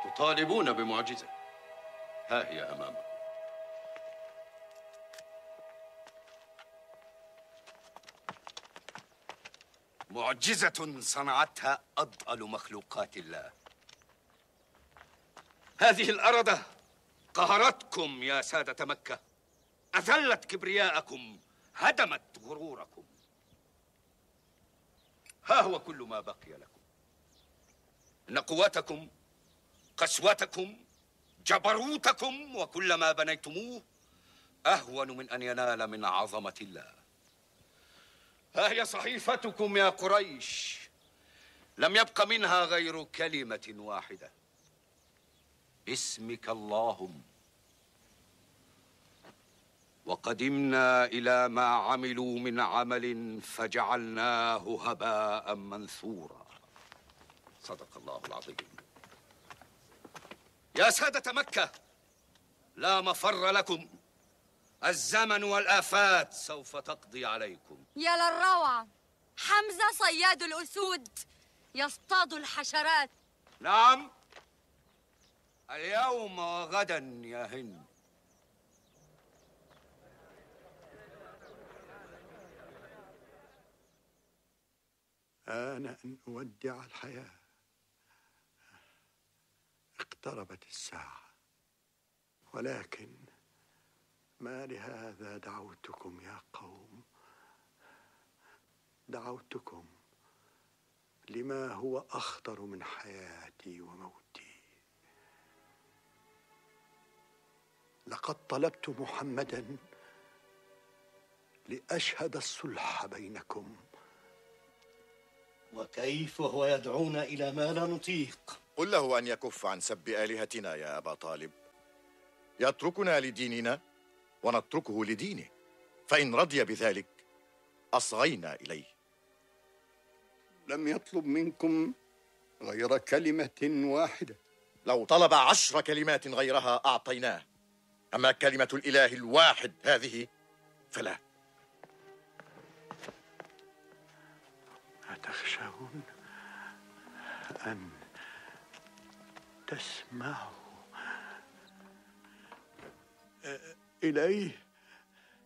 تطالبون بمعجزة، ها هي أمامكم. معجزة صنعتها أضأل مخلوقات الله. هذه الأرض قهرتكم يا سادة مكة، أذلت كبرياءكم، هدمت غروركم. ها هو كل ما بقي لكم، إن قوتكم، قسوتكم، جبروتكم وكل ما بنيتموه أهون من أن ينال من عظمة الله. ها هي صحيفتكم يا قريش، لم يبق منها غير كلمة واحدة: باسمك اللهم. وقدمنا إلى ما عملوا من عمل فجعلناه هباء منثورا. صدق الله العظيم. يا سادة مكة، لا مفر لكم، الزمن والآفات سوف تقضي عليكم. يا للروعة، حمزة صياد الأسود يصطاد الحشرات. نعم، اليوم وغدا يا هند. آن أن أودع الحياة، اقتربت الساعة، ولكن ما لهذا دعوتكم يا قوم، دعوتكم لما هو أخطر من حياتي وموتي. لقد طلبت محمدا لأشهد الصلح بينكم. وكيف وهو يدعونا إلى ما لا نطيق؟ قل له أن يكف عن سب آلهتنا يا أبا طالب، يتركنا لديننا ونتركه لدينه، فإن رضي بذلك أصغينا إليه. لم يطلب منكم غير كلمة واحدة. لو طلب 10 كلمات غيرها أعطيناه، أما كلمة الإله الواحد هذه فلا. أتخشون أن تسمعوا إليه؟